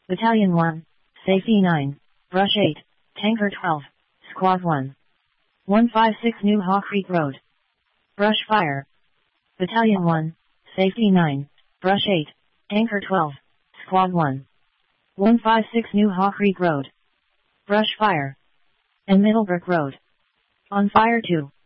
Battalion 1, Safety 9, Brush 8, Tanker 12, Squad 1. 156 New Haw Creek Road. Brush fire. Battalion 1, Safety 9, Brush 8, Tanker 12, Squad 1. 156 New Haw Creek Road. Brush fire. And Middlebrook Road. On fire 2.